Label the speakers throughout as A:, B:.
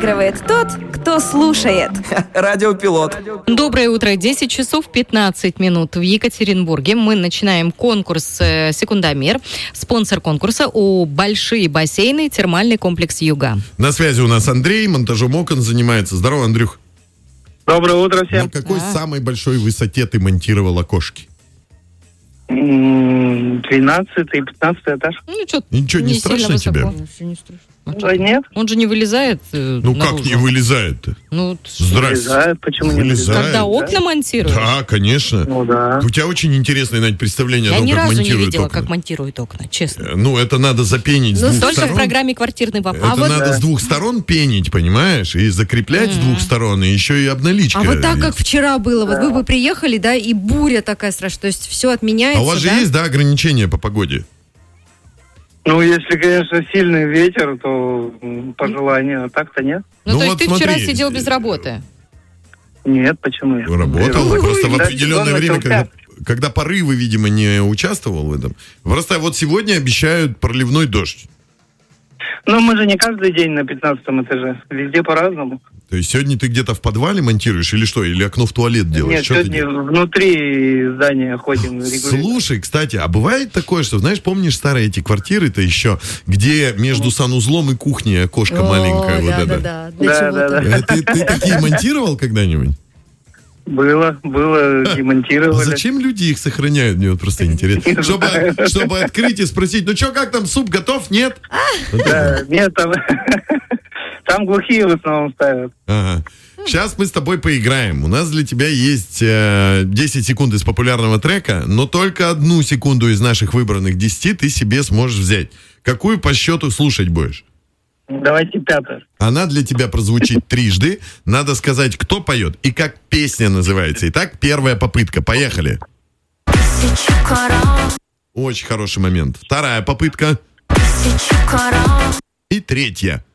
A: выигрывает тот, кто слушает.
B: Радиопилот.
C: Доброе утро, 10 часов 15 минут в Екатеринбурге. Мы начинаем конкурс «Секундомер». Спонсор конкурса ООО «Большие бассейны», термальный комплекс «Юга».
D: На связи у нас Андрей, монтажом окон занимается. Здорово, Андрюх.
E: Доброе утро всем.
D: На какой самой большой высоте ты монтировал окошки?
E: 12-й, 15-й этаж.
D: Ничего не страшно тебе?
E: Да нет.
C: Он же не вылезает
D: Ну
C: наружу.
D: как не вылезает-то?
C: Ну,
D: Здрасте.
E: Вылезает, почему не
D: Вылезает.
C: когда окна монтируют?
D: Да, конечно.
E: Ну да.
D: У тебя очень интересное, Надь, представление
C: Я
D: о том,
C: ни
D: как
C: разу не
D: монтируют
C: видела,
D: окна.
C: как монтируют окна, честно.
D: Ну, это надо запенить с двух
C: Только в
D: сторон.
C: программе «Квартирный вопрос».
D: Это надо с двух сторон пенить, понимаешь? И закреплять с двух сторон, и еще и обналичка.
F: А вот так, как вчера было, вот вы бы приехали, да, и буря такая страшная, то есть все отменяется,
D: А у вас же
F: да?
D: есть, да, ограничения по погоде?
E: Ну, если, конечно, сильный ветер, то по желанию, а так-то нет.
C: Ну,
D: Ну
C: то есть
D: вот
C: ты вчера
D: смотри,
C: сидел без работы?
E: Нет, почему я?
D: Работал, просто в
E: Да,
D: определенное
E: сезон
D: время,
E: начался.
D: когда порывы, видимо, не участвовал в этом. Просто вот сегодня обещают проливной дождь.
E: Ну, мы же не каждый день на 15-м этаже. Везде по-разному.
D: То есть сегодня ты где-то в подвале монтируешь или что? Или окно в туалет делаешь?
E: Нет,
D: Что ты
E: сегодня
D: делаешь?
E: внутри здания ходим регулярно.
D: Слушай, кстати, а бывает такое, что, знаешь, помнишь старые эти квартиры-то еще, где между санузлом и кухней окошко маленькое вот это?
F: Да, для
E: Да,
F: чего-то.
E: да, да.
D: Ты такие монтировал когда-нибудь?
E: Было,
D: А
E: демонтировали.
D: зачем люди их сохраняют? Мне вот просто интересно. Чтобы открыть и спросить, ну что, как там, суп готов? Нет?
E: Да, нет, там глухие в основном ставят.
D: Ага. Сейчас мы с тобой поиграем. У нас для тебя есть 10 секунд из популярного трека, но только 1 секунду из наших выбранных 10 ты себе сможешь взять. Какую по счету слушать будешь?
E: Давайте 5-ю.
D: Она для тебя прозвучит трижды. Надо сказать, кто поет и как песня называется. Итак, первая попытка. Поехали. Очень хороший момент. Вторая попытка. И третья.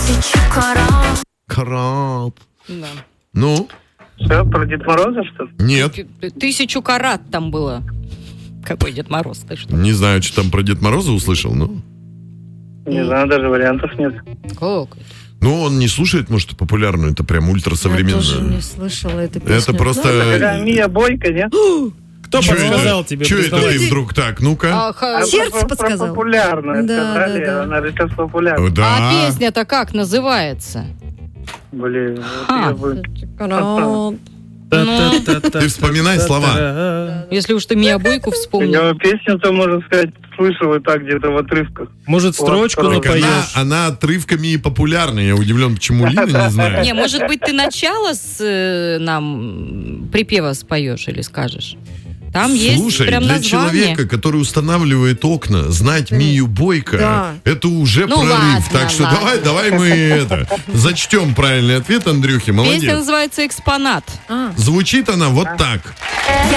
D: Карат.
C: Да.
D: Ну,
E: Все, про Дед Мороза, что ли?
D: нет.
C: 1000 карат там было. Какой Дед Мороз, ты что?
D: Не знаю, что там про Дед Мороза услышал, но...
E: Не знаю, даже вариантов нет.
C: Как?
D: Ну, он не слушает, может, популярную, это прям
F: Я
D: ультрасовременно.
F: тоже не слышала эту песню.
D: Это
E: Когда
D: просто...
E: Мия Бойко, нет?
G: Кто подсказал тебе?
D: Что это ты вдруг так? Ну-ка.
F: Сердце
E: Про
F: подсказало.
E: популярное
F: Да,
E: сказали,
F: да, да.
E: она же сейчас популярна.
D: Да.
C: А песня-то как называется?
E: Блин, вот
C: Ха.
E: я бы...
F: Карат.
D: Ты вспоминай слова.
C: Если уж ты Мия Бойку вспомнил.
E: Я песню-то, можно сказать, слышал и так где-то в отрывках.
G: Может, строчку
E: Вот,
D: Так
G: напоешь?
D: она отрывками и популярна. Я удивлен, почему Лина не знает.
C: Не, может быть, ты начало нам припева споешь или скажешь? Там есть
D: Слушай,
C: прям
D: для
C: название.
D: человека, который устанавливает окна, знать Мию Бойко,
F: Да.
D: это уже
C: Ну
D: прорыв.
C: ладно,
D: Так что
C: ладно.
D: давай мы зачтем правильный ответ, Андрюхи.
C: Песня
D: Молодец.
C: называется «Экспонат».
D: Звучит она вот так.